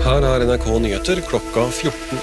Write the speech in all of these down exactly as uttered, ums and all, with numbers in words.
Her er N R K Nyheter klokka fjorten.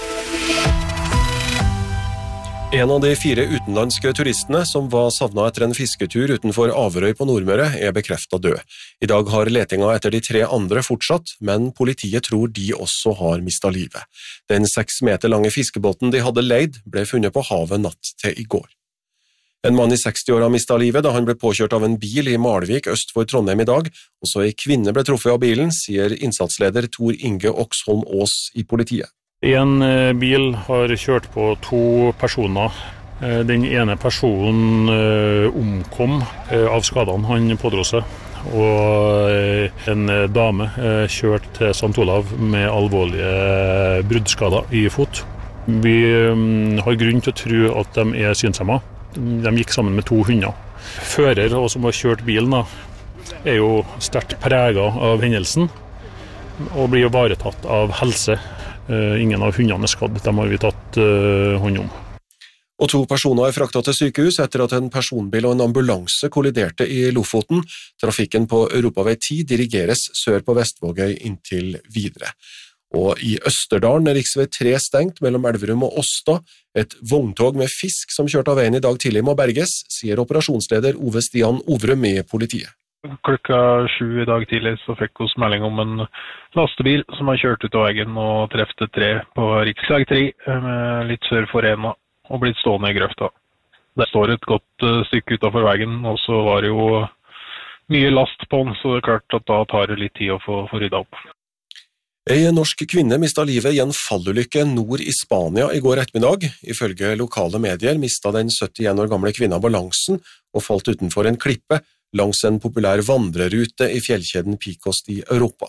En av de fire utenlandske turistene som var savnet etter en fisketur utenfor Averøy på Nordmøre er bekreftet død. I dag har letinga etter de tre andre fortsatt, men politiet tror de også har mistet livet. Den seks meter lange fiskebåten de hadde leid ble funnet på havet natt til i går. En mann i seksti-åra mistet livet da han ble påkjørt av en bil i Malvik øst for Trondheim i dag. Også en kvinne ble truffet av bilen, sier innsatsleder Tor Inge Oksholm Aas i politiet. En bil har kjørt på to personer. Den ene personen omkom av skadene han pådro seg, og en dame kjørte til Sankt Olav med alvorlige bruddskader i fot. Vi har grunn til å tro at de er synshemma. De gikk sammen med to hunder. Fører, og som har kjørt bilen, da, er jo sterkt preget av hendelsen og blir ivaretatt av helse. Uh, ingen av hundene er skadd, dem har vi tatt uh, hånd om. Og to personer er fraktet til sykehus etter at en personbil og en ambulanse kolliderte i Lofoten. Trafikken på Europavei ti dirigeres sør på Vestvågøy inntil videre. Og i Østerdalen er riksvei tre stengt mellom Elverum og Åsta. Et vogntog med fisk som kjørte av veien i dag tidlig må berges, sier operasjonsleder Ove Stian Ovrum i politiet. Klokka sju i dag tidlig så fikk vi melding om en lastebil som har kjørt ut av veien og treftet tre på riksvei tre litt sør for Rena og blitt stående i grøfta. Det står et godt stykke utenfor veien, og så var det jo mye last på den, så det er klart at da tar det litt tid å få, få ryddet opp. En norsk kvinne mistet livet i en fallulykke nord i Spania i går ettermiddag. Ifølge lokale medier mistet den syttien år gamle kvinna balansen og falt utenfor en klippe langs en populær vandrerute i fjellkjeden Picos i Europa.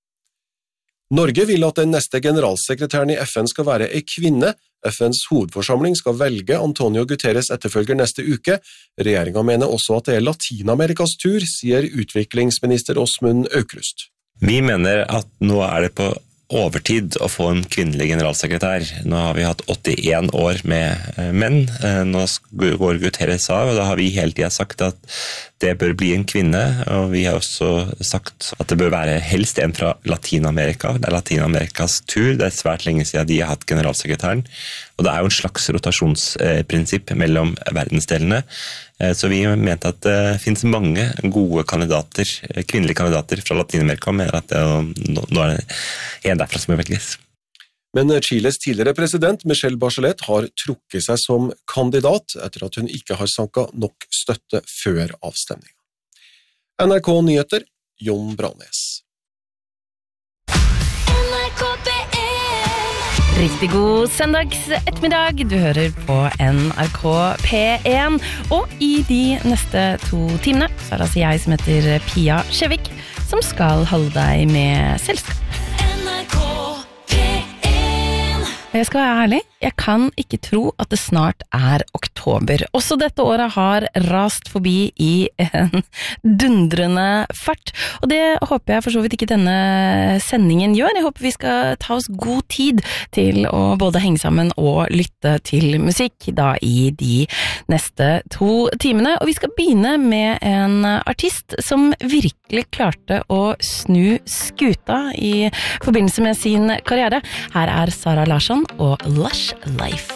Norge vil at den neste generalsekretæren i F N skal være en kvinne. F N's hovedforsamling skal velge Antonio Guterres etterfølger neste uke. Regjeringen mener også at det er Latinamerikas tur, sier utviklingsminister Åsmund Aukrust. Vi mener at nå er det på overtid å få en kvinnelig generalsekretær. Nå har vi hatt åttien år med menn. Nå går Guterres av, og da har vi hele tiden sagt at det bør bli en kvinne, og vi har også sagt at det bør være helst en fra Latinamerika. Det er Latinamerikas tur. Det er svært lenge siden de har hatt generalsekretæren, og det er jo en slags rotasjonsprinsipp mellom verdensdelene. Så vi mente at det finnes mange gode kandidater, kvinnelige kandidater fra Latinamerika, og mener at det, nå er det en derfra som er velges. Men Chiles tidligere president Michelle Bachelet har trukket seg som kandidat etter at hun ikke har sanket nok støtte før avstemningen. N R K Nyheter, Jon Branes. Riktig god søndags ettermiddag, du hører på N R K P en, og i de neste to timene så er det altså jeg som heter Pia Skjevik som skal holde deg med selskap. N R K P en. Jeg skal være ærlig, jeg kan ikke tro at det snart er oktober. Også dette året har rast forbi i en dundrende fart, og det håper jeg for så vidt ikke denne sendingen gjør. Jeg håper vi skal ta oss god tid til å både henge sammen og lytte til musikk da i de neste to timene. Og vi skal begynne med en artist som virkelig klarte å snu skuta i forbindelse med sin karriere. Her er Sara Larsson og Lush Life.